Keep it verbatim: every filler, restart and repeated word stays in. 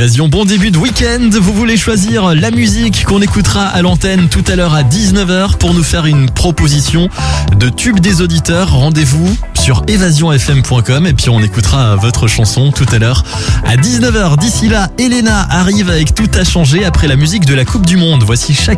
Évasion, bon début de week-end. Vous voulez choisir la musique qu'on écoutera à l'antenne tout à l'heure à dix-neuf heures pour nous faire une proposition de tube des auditeurs. Rendez-vous sur évasion f m point com et puis on écoutera votre chanson tout à l'heure à dix-neuf heures. D'ici là, Elena arrive avec Tout a changé après la musique de la Coupe du Monde. Voici chaque